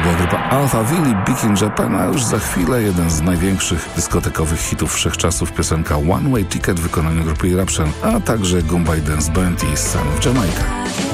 była grupa Alphaville i Big in Japan, a już za chwilę jeden z największych dyskotekowych hitów wszechczasów, piosenka One Way Ticket w wykonaniu grupy Eruption, a także Goombay Dance Band i Son of Jamaica.